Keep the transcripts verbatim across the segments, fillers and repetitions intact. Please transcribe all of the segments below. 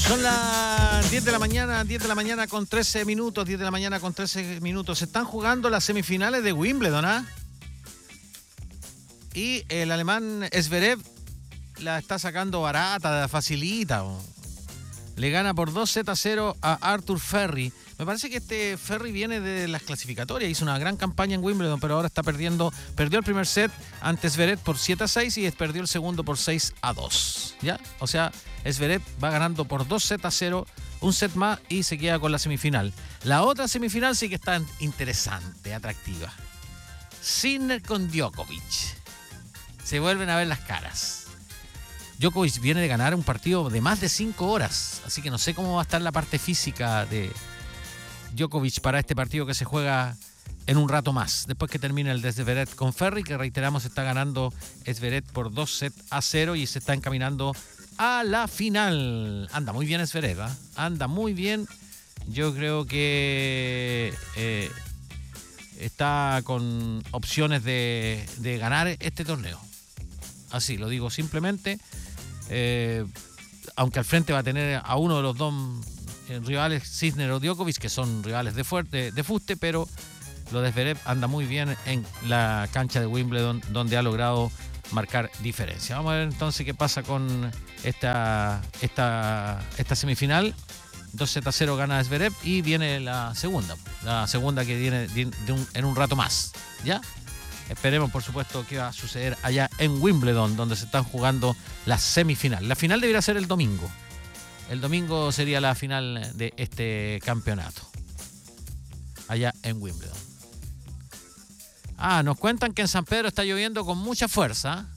Son las diez de la mañana, diez de la mañana con trece minutos, diez de la mañana con trece minutos. Se están jugando las semifinales de Wimbledon, ¿ah? Y el alemán Zverev la está sacando barata, facilita. Oh. Le gana por dos sets a cero a Arthur Ferry. Me parece que este Ferry viene de las clasificatorias, hizo una gran campaña en Wimbledon, pero ahora está perdiendo, perdió el primer set ante Zverev por siete a seis y perdió el segundo por seis a dos. ¿Ya? O sea, Zverev va ganando por dos sets a cero, un set más y se queda con la semifinal. La otra semifinal sí que está interesante, atractiva. Sinner con Djokovic. Se vuelven a ver las caras. Djokovic viene de ganar un partido de más de cinco horas, así que no sé cómo va a estar la parte física de Djokovic para este partido que se juega en un rato más, después que termine el de Zverev con Ferry, que reiteramos está ganando Zverev por dos sets a cero y se está encaminando a la final. Anda muy bien Zverev, ¿eh? Anda muy bien. Yo creo que eh, está con opciones de, de ganar este torneo. Así, lo digo simplemente. Eh, aunque al frente va a tener a uno de los dos eh, rivales, Sinner o Djokovic, que son rivales de, fuerte, de fuste, pero lo de Zverev anda muy bien en la cancha de Wimbledon, donde ha logrado marcar diferencia. Vamos a ver entonces qué pasa con esta, esta, esta semifinal. dos sets a cero gana Zverev y viene la segunda, la segunda que viene de un, en un rato más, ¿ya? Esperemos, por supuesto, qué va a suceder allá en Wimbledon, donde se están jugando las semifinales. La final debería ser el domingo. El domingo sería la final de este campeonato, allá en Wimbledon. Ah, nos cuentan que en San Pedro está lloviendo con mucha fuerza.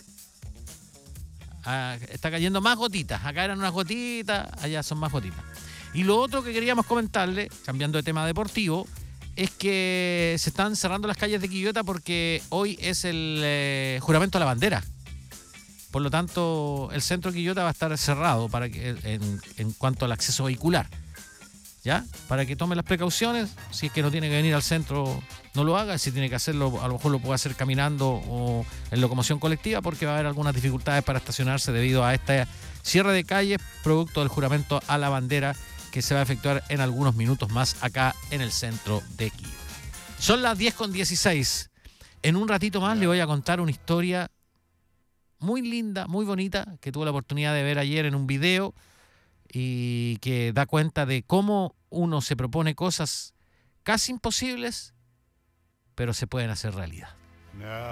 Ah, está cayendo más gotitas. Acá eran unas gotitas, allá son más gotitas. Y lo otro que queríamos comentarle, cambiando de tema deportivo, es que se están cerrando las calles de Quillota porque hoy es el eh, juramento a la bandera. Por lo tanto, el centro de Quillota va a estar cerrado para que, en, en cuanto al acceso vehicular. ¿Ya? Para que tome las precauciones. Si es que no tiene que venir al centro, no lo haga. Si tiene que hacerlo, a lo mejor lo puede hacer caminando o en locomoción colectiva, porque va a haber algunas dificultades para estacionarse debido a este cierre de calles, producto del juramento a la bandera, que se va a efectuar en algunos minutos más acá en el centro de Quillota. Son las diez con dieciséis. En un ratito más le voy a contar una historia muy linda, muy bonita, que tuve la oportunidad de ver ayer en un video y que da cuenta de cómo uno se propone cosas casi imposibles, pero se pueden hacer realidad.